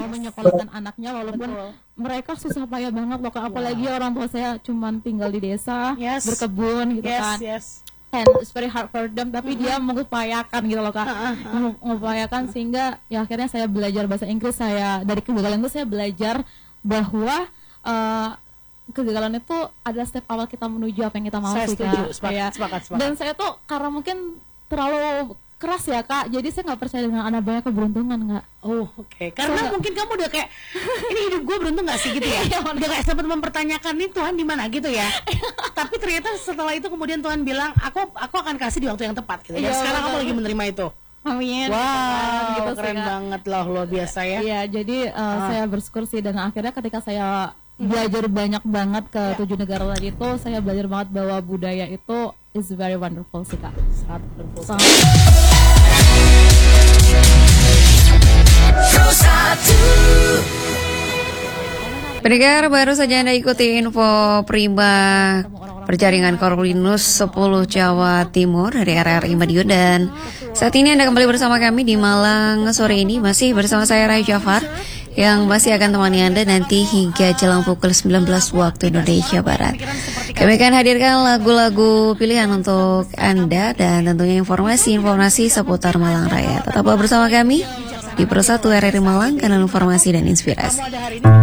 menyekolahkan anaknya, walaupun Betul. mereka susah payah banget loh Kak. Apalagi orang tua saya cuman tinggal di desa, berkebun gitu kan. And it's very hard for them, tapi dia mengupayakan gitu loh Kak. Mengupayakan sehingga ya akhirnya saya belajar bahasa Inggris. Saya dari kegagalan itu saya belajar bahwa kegagalan itu adalah step awal kita menuju apa yang kita mau sih Kak. Sepakat. Dan saya tuh karena mungkin terlalu keras ya Kak, jadi saya nggak percaya dengan ada banyak keberuntungan nggak. Oke. Karena mungkin kamu udah kayak ini hidup gue beruntung nggak sih gitu ya. Udah kayak sempat mempertanyakan nih Tuhan di mana gitu ya. Tapi ternyata setelah itu kemudian Tuhan bilang aku akan kasih di waktu yang tepat gitu. Dan sekarang kamu lagi menerima itu. Amin. Wow, gitu keren banget loh, luar biasa ya. Iya, jadi saya bersyukur sih, dan akhirnya ketika saya belajar banyak banget ke 7 negara tadi itu, saya belajar banget bahwa budaya itu is very wonderful sih Kak. Sangat wonderful. Pendengar, baru saja Anda ikuti info prima perjaringan Corvinus 10 Jawa Timur dari RRI Madiun, dan saat ini Anda kembali bersama kami di Malang sore ini, masih bersama saya Rai Jafar yang masih akan temani Anda nanti hingga jelang pukul 19 waktu Indonesia Barat. Kami akan hadirkan lagu-lagu pilihan untuk Anda dan tentunya informasi-informasi seputar Malang Raya. Tetaplah bersama kami di Pro 1 RRI Malang, kanal informasi dan inspirasi.